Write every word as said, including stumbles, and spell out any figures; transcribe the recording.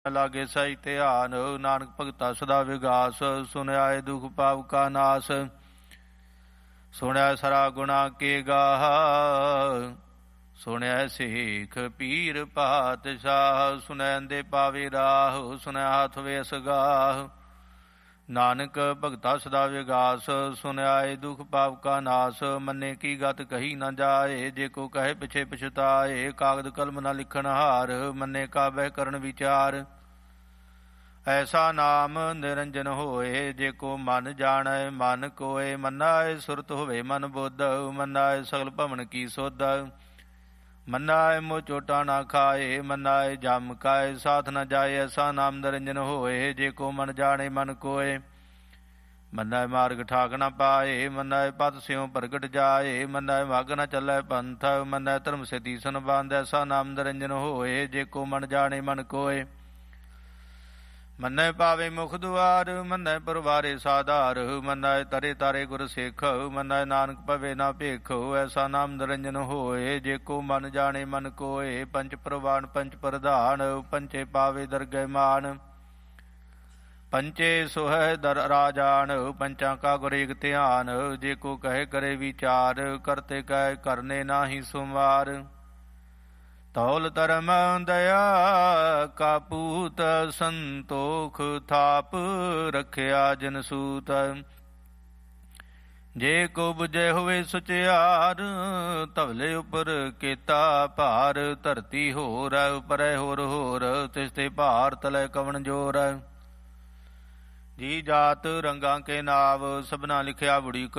ਲਾਗੇ ਸਹਿ ਧਿਆਨ। ਨਾਨਕ ਭਗਤਾ ਸਦਾ ਵਿਗਾਸ, ਸੁਣਿਆ ਦੁਖ ਪਾਪ ਕਾ ਨਾਸ। ਸੁਣਿਆ ਸਰਾ ਗੁਣਾ ਕੇ ਗਾਹ, ਸੁਣਿਆ ਸੇਖ ਪੀਰ ਪਾਤਸ਼ਾਹ। ਸੁਣਿਆ ਦੇ ਪਾਵੇ ਰਾਹ, ਸੁਣਿਆ ਹੱਥ ਵੇਸ ਗਾਹ। ਨਾਨਕ ਭਗਤਾ ਸਦਾ ਵਿਗਾਸ, ਸੁਣਿਆ ਦੁਖ ਪਾਪ ਕਾ ਨਾਸ। ਮੰਨੇ ਕੀ ਗਤ ਕਹੀ ਨਾ ਜਾਏ, ਜੇ ਕੋ ਕਹੇ ਪਿਛੇ ਪਛਤਾਏ। ਕਾਗਦ ਕਲਮ ਨਾ ਲਿਖਣ ਹਾਰ, ਮੰਨੇ ਕਾ ਬਹਿ ਕਰਨ ਵਿਚਾਰ। ਐਸਾ ਨਾਮ ਨਿਰੰਜਨ ਹੋਏ, ਜੇ ਕੋ ਮਨ ਜਾਣੈ ਮਨ ਕੋਏ। ਮੰਨਾਏ ਸੁਰਤ ਹੋਵੇ ਮਨ ਬੁੱਧ, ਮੰਨਾਏ ਸਗਲ ਭਵਨ ਕੀ ਸੁਧ। ਮੰਨਾਏ ਮੋ ਚੋਟਾ ਨਾ ਖਾਏ, ਮੰਨਾਏ ਜਮ ਕਾਏ ਸਾਥ ਨਾ ਜਾਏ। ਐਸਾ ਨਾਮ ਨਿਰੰਜਨ ਹੋਏ, ਜੇ ਕੋ ਮਨ ਜਾਣੇ ਮਨ ਕੋਏ। ਮੰਨਾਏ ਮਾਰਗ ਠਾਕ ਨਾ ਪਾਏ, ਮੰਨਾਏ ਪਦ ਸਿਉ ਪ੍ਰਗਟ ਜਾਏ। ਮੰਨਾਏ ਮਗ ਨਾ ਚੱਲੈ ਪੰਥ, ਮੰਨਾਏ ਧਰਮ ਸੇ ਤੀਸਨ ਬੰਧ। ਐਸਾ ਨਾਮ ਨਿਰੰਜਨ ਹੋਏ, ਜੇ ਕੋ ਮਨ ਜਾਣੇ ਮਨ ਕੋਏ। ਮੰਨੈ ਪਾਵੇ ਮੁਖ ਦੁਆਰ, ਮੰਨੈ ਪਰਵਾਰੇ ਸਾਧਾਰ। ਮੰਨੈ ਤਰੇ ਤਾਰੇ ਗੁਰ ਸਿੱਖ, ਮੰਨੈ ਨਾਨਕ ਪਵੇ ਨਾ ਭੇਖ। ਐਸਾ ਨਾਮ ਨਿਰੰਜਨ ਹੋਏ, ਜੇ ਕੋ ਮਨ ਜਾਣੇ ਮਨ ਕੋਏ। ਪੰਚ ਪ੍ਰਵਾਨ ਪੰਚ ਪ੍ਰਧਾਨ, ਪੰਚੇ ਪਾਵੇ ਦਰਗਹਿ ਮਾਨ। ਪੰਚੇ ਸੋਹੈ ਦਰ ਰਾਜਾਨ, ਪੰਚਾਂ ਕਾ ਗੁਰ ਏਕ ਧਿਆਨ। ਜੇ ਕੋ ਕਹੇ ਕਰੇ ਵਿਚਾਰ, ਕਰਤੇ ਕਹਿ ਕਰਨੇ ਨਾਹੀ ਸੁਮਾਰ। ਤੌਲ ਧਰਮ ਦਇਆ ਕਾ ਪੂਤ, ਸੰਤੋਖ ਥਾਪ ਰੱਖਿਆ ਜਨ ਸੂਤ। ਜੇ ਕੋ ਬੁਝੇ ਹੋਵੇ ਸੁਚਿਆਰ, ਧਵਲੇ ਉਪਰ ਕੀਤਾ ਭਾਰ। ਧਰਤੀ ਹੋਰ ਉਪਰੈ ਹੋਰ ਹੋਰ, ਤਿਸ ਤੇ ਭਾਰ ਤਲੈ ਕਵਣ ਜੋਰ। ਜੀ ਜਾਤ ਰੰਗਾਂ ਕੇ ਨਾਵ, ਸਭਨਾ ਲਿਖਿਆ ਬੁੜੀ